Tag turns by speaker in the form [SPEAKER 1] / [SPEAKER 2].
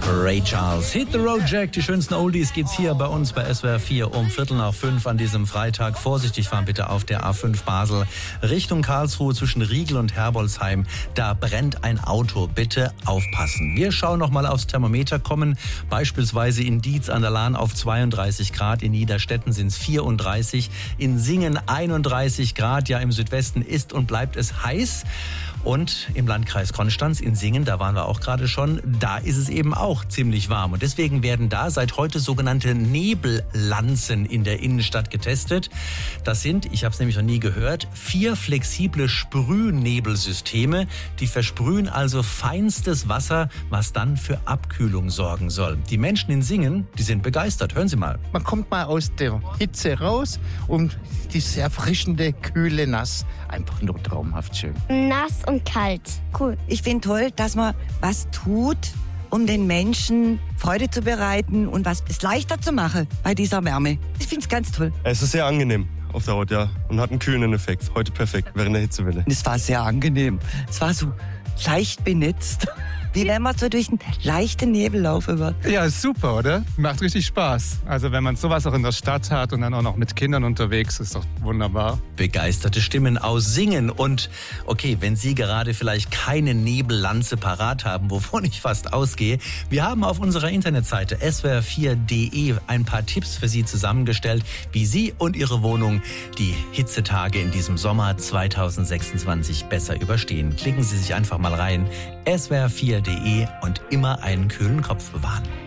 [SPEAKER 1] Ray Charles, Hit the Road Jack, die schönsten Oldies gibt's hier bei uns bei SWR 4 um 4:45 an diesem Freitag. Vorsichtig fahren bitte auf der A5 Basel Richtung Karlsruhe zwischen Riegel und Herbolzheim. Da brennt ein Auto, bitte aufpassen. Wir schauen noch mal aufs Thermometer, kommen beispielsweise in Dietz an der Lahn auf 32 Grad, in Niederstetten sind es 34, in Singen 31 Grad, ja im Südwesten ist und bleibt es heiß. Und im Landkreis Konstanz in Singen, da waren wir auch gerade schon, da ist es eben auch ziemlich warm. Und deswegen werden da seit heute sogenannte Nebellanzen in der Innenstadt getestet. Das sind, ich habe es nämlich noch nie gehört, 4 flexible Sprühnebelsysteme. Die versprühen also feinstes Wasser, was dann für Abkühlung sorgen soll. Die Menschen in Singen, die sind begeistert. Hören Sie mal.
[SPEAKER 2] Man kommt mal aus der Hitze raus und dieses erfrischende, kühle Nass. Einfach nur traumhaft schön.
[SPEAKER 3] Nass und kalt. Cool.
[SPEAKER 4] Ich finde toll, dass man was tut, um den Menschen Freude zu bereiten und was es leichter zu machen bei dieser Wärme. Ich finde es ganz toll.
[SPEAKER 5] Es ist sehr angenehm auf der Haut, ja. Und hat einen kühlenden Effekt. Heute perfekt, während der Hitzewelle.
[SPEAKER 4] Es war sehr angenehm. Es war so leicht benetzt. Wie wenn man so durch einen leichten Nebel laufen wird.
[SPEAKER 6] Ja, ist super, oder? Macht richtig Spaß. Also wenn man sowas auch in der Stadt hat und dann auch noch mit Kindern unterwegs, ist doch wunderbar.
[SPEAKER 1] Begeisterte Stimmen aus Singen. Und okay, wenn Sie gerade vielleicht keine Nebellanze parat haben, wovon ich fast ausgehe, wir haben auf unserer Internetseite swr4.de ein paar Tipps für Sie zusammengestellt, wie Sie und Ihre Wohnung die Hitzetage in diesem Sommer 2026 besser überstehen. Klicken Sie sich einfach mal rein, swr4.de und immer einen kühlen Kopf bewahren.